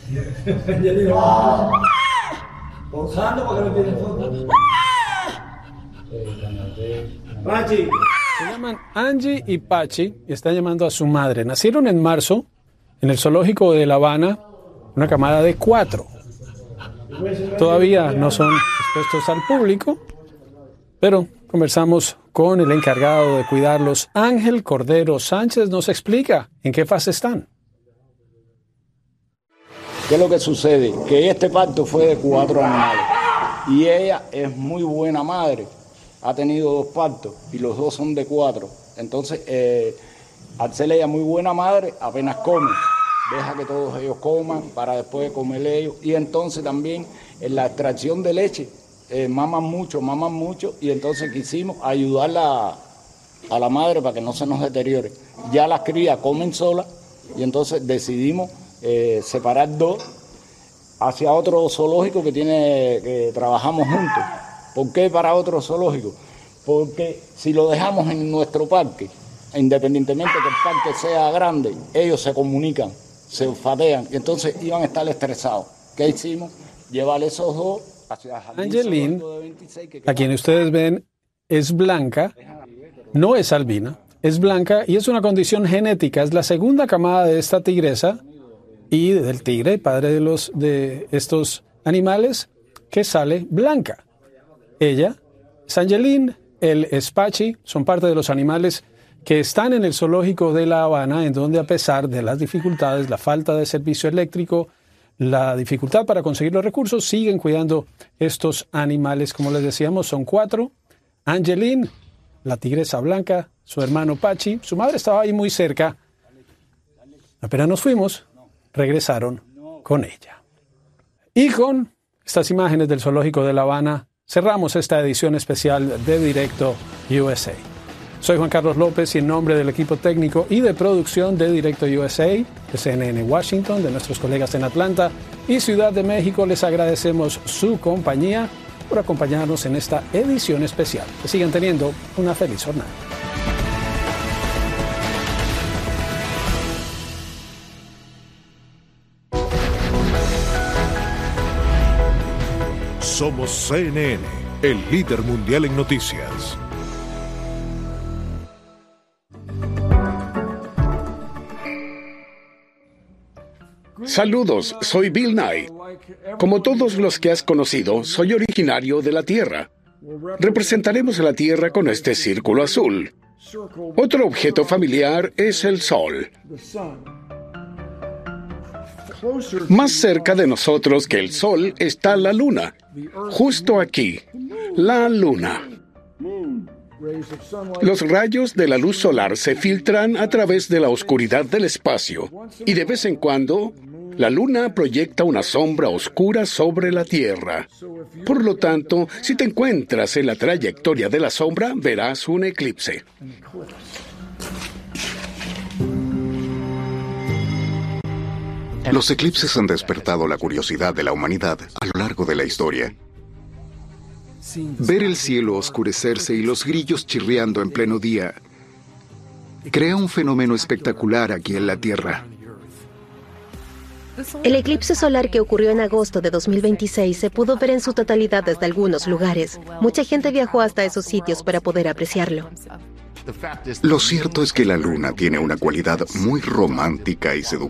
Posando para que no tiene foto. Pachi. Se llaman Angie y Pachi y están llamando a su madre. Nacieron en marzo en el zoológico de La Habana, una camada de 4. Todavía no son expuestos al público, pero conversamos con el encargado de cuidarlos. Ángel Cordero Sánchez nos explica en qué fase están. ¿Qué es lo que sucede? Que este parto fue de 4 animales y ella es muy buena madre. Ha tenido 2 partos y los 2 son de 4. Entonces, al ser ella muy buena madre, apenas come. Deja que todos ellos coman para después comer ellos. Y entonces también en la extracción de leche, maman mucho. Y entonces quisimos ayudarla a la madre para que no se nos deteriore. Ya las crías comen solas y entonces decidimos separar 2 hacia otro zoológico que trabajamos juntos. ¿Por qué para otro zoológico? Porque si lo dejamos en nuestro parque, independientemente que el parque sea grande, ellos se comunican, se olfatean y entonces iban a estar estresados. ¿Qué hicimos? Llevar esos 2 hacia Angeline, a quien ustedes ven, es blanca, no es albina, es blanca y es una condición genética. Es la segunda camada de esta tigresa y del tigre, padre de estos animales, que sale blanca. Ella es Angeline, él es Pachi, son parte de los animales que están en el zoológico de La Habana, en donde a pesar de las dificultades, la falta de servicio eléctrico, la dificultad para conseguir los recursos, siguen cuidando estos animales. Como les decíamos, son 4. Angeline, la tigresa blanca, su hermano Pachi, su madre estaba ahí muy cerca. Apenas nos fuimos, regresaron con ella. Y con estas imágenes del zoológico de La Habana, cerramos esta edición especial de Directo USA. Soy Juan Carlos López y en nombre del equipo técnico y de producción de Directo USA, de CNN Washington, de nuestros colegas en Atlanta y Ciudad de México, les agradecemos su compañía por acompañarnos en esta edición especial. Que sigan teniendo una feliz jornada. Somos CNN, el líder mundial en noticias. Saludos, soy Bill Nye. Como todos los que has conocido, soy originario de la Tierra. Representaremos a la Tierra con este círculo azul. Otro objeto familiar es el Sol. Más cerca de nosotros que el Sol está la Luna. Justo aquí, la Luna. Los rayos de la luz solar se filtran a través de la oscuridad del espacio y de vez en cuando la Luna proyecta una sombra oscura sobre la Tierra. Por lo tanto, si te encuentras en la trayectoria de la sombra, verás un eclipse. Los eclipses han despertado la curiosidad de la humanidad a lo largo de la historia. Ver el cielo oscurecerse y los grillos chirriando en pleno día crea un fenómeno espectacular aquí en la Tierra. El eclipse solar que ocurrió en agosto de 2026 se pudo ver en su totalidad desde algunos lugares. Mucha gente viajó hasta esos sitios para poder apreciarlo. Lo cierto es que la Luna tiene una cualidad muy romántica y seductora.